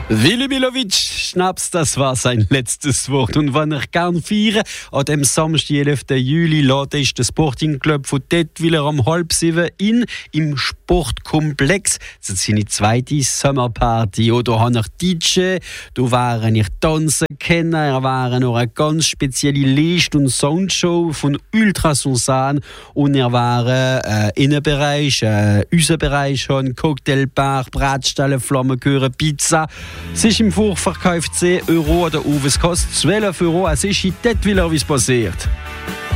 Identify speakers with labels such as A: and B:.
A: Willi Milovic, Schnaps, das war sein letztes Wort. Und wenn er gern feiern, an dem Samstag, 11. Juli, lädt ist der Sporting Club von Tettwiller um 6:30 im Sportkomplex. Das ist seine zweite Sommerparty. Oder habe ich DJ, da waren ich tanzen kennen, er waren noch eine ganz spezielle Licht- und Soundshow von Ultrason und er waren Innenbereich, Außenbereich schon, Cocktailbar, Bratstelle, Flammekuchen, Pizza. Es ist im Vorverkauf 10 € oder es kostet 12 €. Es ist in Tettwiller, wie es passiert.